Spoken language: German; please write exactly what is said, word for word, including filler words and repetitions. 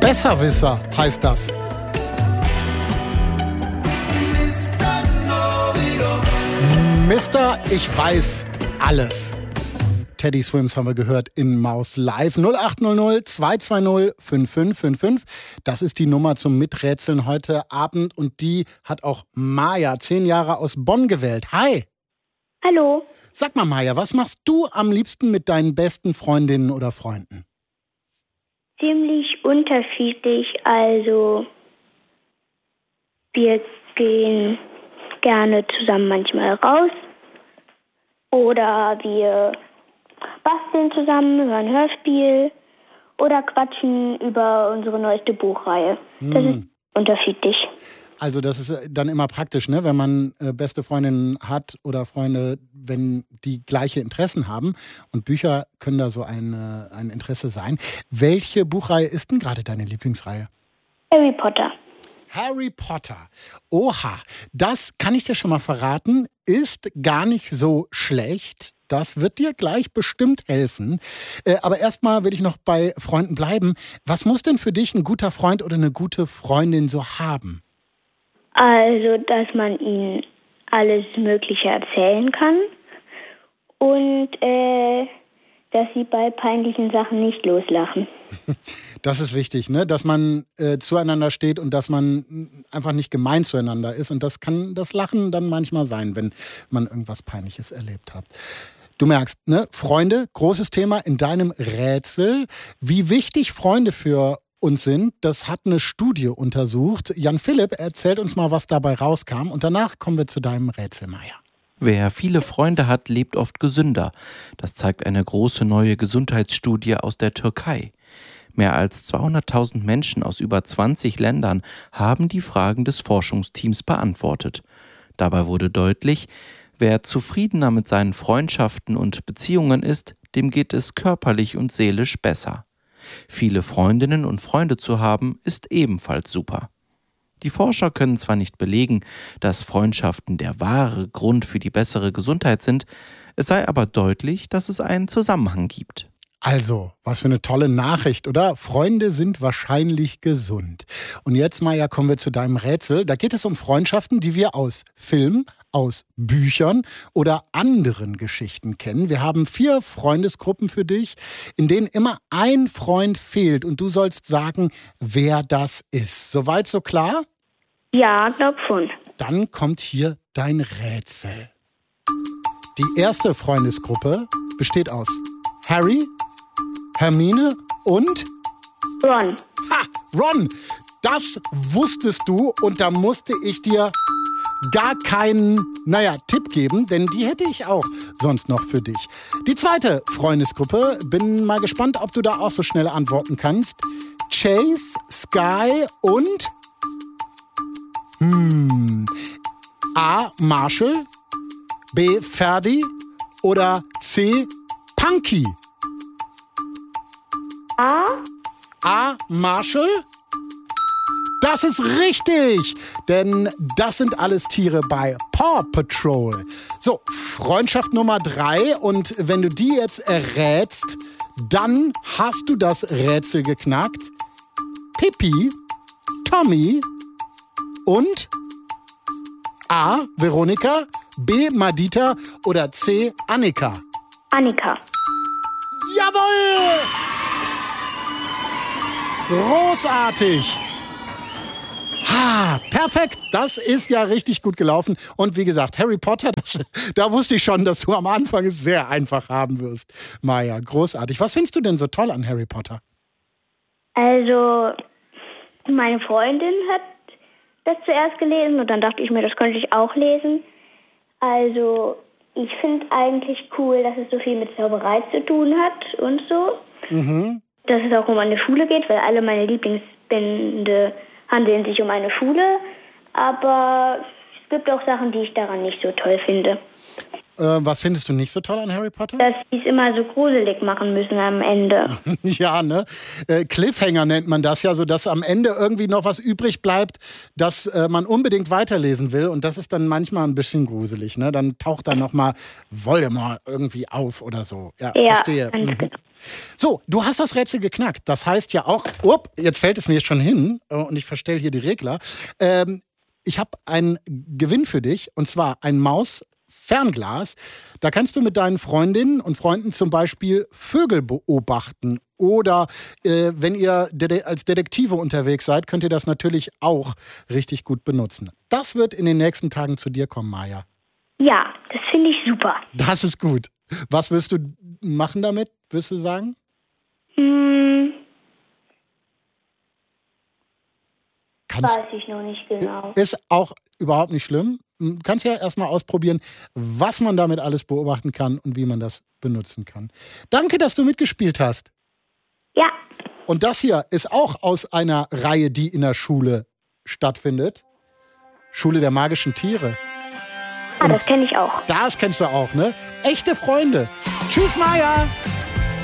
Besserwisser heißt das. Mister Ich weiß alles. Teddy Swims haben wir gehört in Maus Live. null acht null null zwei zwei null fünf fünf fünf fünf. Das ist die Nummer zum Miträtseln heute Abend. Und die hat auch Maja, zehn Jahre aus Bonn, gewählt. Hi. Hallo. Sag mal, Maja, was machst du am liebsten mit deinen besten Freundinnen oder Freunden? Ziemlich unterschiedlich. Also wir gehen gerne zusammen manchmal raus. Oder wir basteln zusammen, hören Hörspiel oder quatschen über unsere neueste Buchreihe. Das hm. ist unterschiedlich. Also das ist dann immer praktisch, ne? Wenn man äh, beste Freundinnen hat oder Freunde, wenn die gleiche Interessen haben. Und Bücher können da so eine, ein Interesse sein. Welche Buchreihe ist denn gerade deine Lieblingsreihe? Harry Potter. Harry Potter. Oha, das kann ich dir schon mal verraten, ist gar nicht so schlecht. Das wird dir gleich bestimmt helfen. Äh, aber erstmal will ich noch bei Freunden bleiben. Was muss denn für dich ein guter Freund oder eine gute Freundin so haben? Also, dass man ihnen alles Mögliche erzählen kann und äh, dass sie bei peinlichen Sachen nicht loslachen. Das ist wichtig, ne? Dass man äh, zueinander steht und dass man einfach nicht gemein zueinander ist. Und das kann das Lachen dann manchmal sein, wenn man irgendwas Peinliches erlebt hat. Du merkst, ne? Freunde, großes Thema in deinem Rätsel. Wie wichtig Freunde für uns sind, das hat eine Studie untersucht. Jan Philipp erzählt uns mal, was dabei rauskam. Und danach kommen wir zu deinem Rätsel, Maja. Wer viele Freunde hat, lebt oft gesünder. Das zeigt eine große neue Gesundheitsstudie aus der Türkei. Mehr als zweihunderttausend Menschen aus über zwanzig Ländern haben die Fragen des Forschungsteams beantwortet. Dabei wurde deutlich, wer zufriedener mit seinen Freundschaften und Beziehungen ist, dem geht es körperlich und seelisch besser. Viele Freundinnen und Freunde zu haben, ist ebenfalls super. Die Forscher können zwar nicht belegen, dass Freundschaften der wahre Grund für die bessere Gesundheit sind, es sei aber deutlich, dass es einen Zusammenhang gibt. Also, was für eine tolle Nachricht, oder? Freunde sind wahrscheinlich gesund. Und jetzt, Maja, kommen wir zu deinem Rätsel. Da geht es um Freundschaften, die wir aus Filmen, aus Büchern oder anderen Geschichten kennen. Wir haben vier Freundesgruppen für dich, in denen immer ein Freund fehlt. Und du sollst sagen, wer das ist. Soweit so klar? Ja, glaub schon. Dann kommt hier dein Rätsel. Die erste Freundesgruppe besteht aus Harry, Hermine und Ron. Ha, Ron, das wusstest du und da musste ich dir gar keinen, naja, Tipp geben, denn die hätte ich auch sonst noch für dich. Die zweite Freundesgruppe, bin mal gespannt, ob du da auch so schnell antworten kannst. Chase, Sky und hm, A. Marshall, B. Ferdi oder C. Punky? A. A. Marshall? Das ist richtig, denn das sind alles Tiere bei Paw Patrol. So, Freundschaft Nummer drei und wenn du die jetzt errätst, dann hast du das Rätsel geknackt. Pippi, Tommy und A. Veronika, B. Madita oder C. Annika? Annika. Jawohl! Großartig! Ha, perfekt, das ist ja richtig gut gelaufen. Und wie gesagt, Harry Potter, das, da wusste ich schon, dass du am Anfang es sehr einfach haben wirst. Maja, großartig. Was findest du denn so toll an Harry Potter? Also, meine Freundin hat das zuerst gelesen und dann dachte ich mir, das könnte ich auch lesen. Also, ich finde eigentlich cool, dass es so viel mit Zauberei zu tun hat und so. Mhm. Dass es auch um eine Schule geht, weil alle meine Lieblingsbände handeln sich um eine Schule. Aber es gibt auch Sachen, die ich daran nicht so toll finde. Äh, was findest du nicht so toll an Harry Potter? Dass sie es immer so gruselig machen müssen am Ende. Ja, ne? Äh, Cliffhanger nennt man das ja, so dass am Ende irgendwie noch was übrig bleibt, das äh, man unbedingt weiterlesen will. Und das ist dann manchmal ein bisschen gruselig, ne? Dann taucht da nochmal Voldemort irgendwie auf oder so. Ja, ja, verstehe. Mhm. So, du hast das Rätsel geknackt. Das heißt ja auch, up, jetzt fällt es mir schon hin und ich verstelle hier die Regler. Ähm, ich habe einen Gewinn für dich und zwar ein Maus-Fernglas. Da kannst du mit deinen Freundinnen und Freunden zum Beispiel Vögel beobachten. Oder äh, wenn ihr de- als Detektive unterwegs seid, könnt ihr das natürlich auch richtig gut benutzen. Das wird in den nächsten Tagen zu dir kommen, Maja. Ja, das finde ich super. Das ist gut. Was wirst du machen damit, wirst du sagen? Hm, Kannst, weiß ich noch nicht genau. ist auch überhaupt nicht schlimm. Du kannst ja erstmal ausprobieren, was man damit alles beobachten kann und wie man das benutzen kann. Danke, dass du mitgespielt hast. Ja, Und das hier ist auch aus einer Reihe, die in der Schule stattfindet. Schule der magischen Tiere. ah, das kenne ich auch. Das kennst du auch, ne? Echte Freunde. Tschüss, Maja.